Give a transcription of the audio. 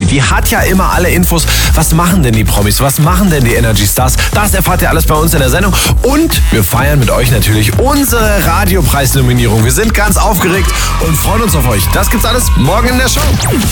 Die hat ja immer alle Infos. Was machen denn die Promis? Was machen denn die Energy Stars? Das erfahrt ihr alles bei uns in der Sendung. Und wir feiern mit euch natürlich unsere Radiopreisnominierung. Wir sind ganz aufgeregt und freuen uns auf euch. Das gibt's alles morgen in der Show.